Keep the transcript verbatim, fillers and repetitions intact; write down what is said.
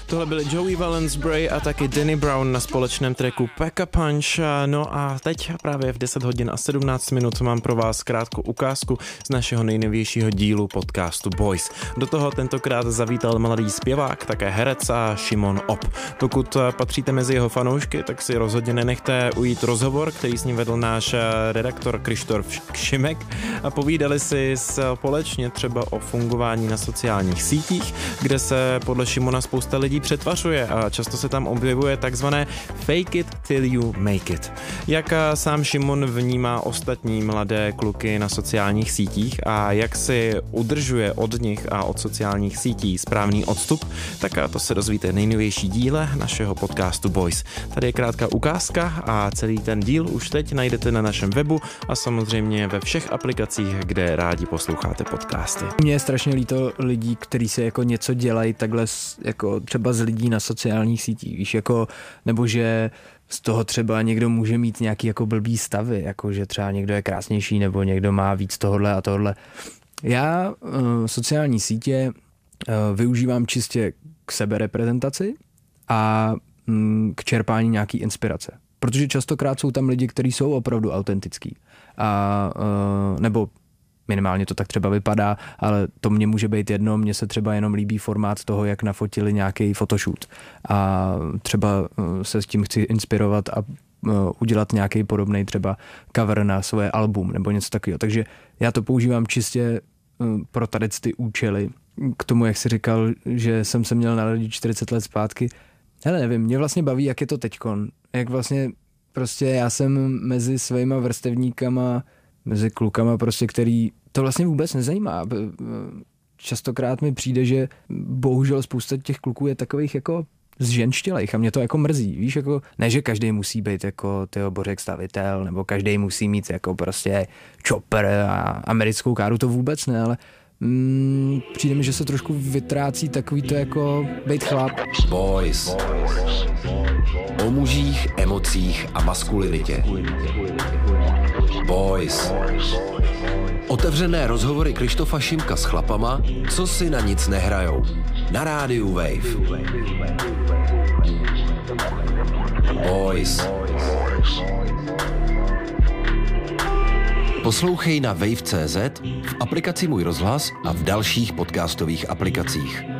Tohle byly Joey Valence Bray a taky Danny Brown na společném tracku Pack a Punch. No a teď právě v deset hodin a sedmnáct minut mám pro vás krátkou ukázku z našeho nejnovějšího dílu podcastu Boys. Do toho tentokrát zavítal mladý zpěvák, také herec a Šimon Op. Pokud patříte mezi jeho fanoušky, tak si rozhodně nenechte ujít rozhovor, který s ním vedl náš redaktor Krištof Šimek a povídali si společně třeba o fungování na sociálních sítích, kde se podle Šimona spousta lidí přetvařuje a často se tam objevuje takzvané fake it till you make it. Jak sám Šimon vnímá ostatní mladé kluky na sociálních sítích a jak si udržuje od nich a od sociálních sítí správný odstup, tak to se dozvíte v nejnovější díle našeho podcastu Boys. Tady je krátká ukázka a celý ten díl už teď najdete na našem webu a samozřejmě ve všech aplikacích, kde rádi posloucháte podcasty. Mně je strašně líto lidí, kteří se jako něco dělají takhle jako třeba z lidí na sociálních sítích, víš, jako, nebo že z toho třeba někdo může mít nějaký jako blbý stavy, jako že třeba někdo je krásnější nebo někdo má víc tohodle a tohodle. Já uh, sociální sítě uh, využívám čistě k sebereprezentaci a um, k čerpání nějaký inspirace. Protože častokrát jsou tam lidi, kteří jsou opravdu autentický. A, uh, nebo minimálně to tak třeba vypadá, ale to mně může být jedno, mně se třeba jenom líbí formát toho, jak nafotili nějaký photoshoot. A třeba uh, se s tím chci inspirovat a uh, udělat nějaký podobný třeba cover na svoje album nebo něco takového. Takže já to používám čistě uh, pro tady ty účely. K tomu, jak jsi říkal, že jsem se měl narodit čtyřicet let zpátky. Hele, nevím, mě vlastně baví, jak je to teďkon. Jak vlastně prostě já jsem mezi svýma vrstevníkama, mezi klukama prostě, který to vlastně vůbec nezajímá. Častokrát mi přijde, že bohužel spousta těch kluků je takových jako zženštělejch a mě to jako mrzí. Víš, jako ne, že každý musí být jako Theo Bořek stavitel, nebo každý musí mít jako prostě chopper a americkou káru, to vůbec ne, ale Mm, přijde mi, že se trošku vytrácí takový to jako bejt chlap. Boys. O mužích, emocích a maskulinitě. Boys. Otevřené rozhovory Krištofa Šimka s chlapama, co si na nic nehrajou. Na rádiu Wave. Boys. Poslouchej na wave tečka cé zet, v aplikaci Můj rozhlas a v dalších podcastových aplikacích.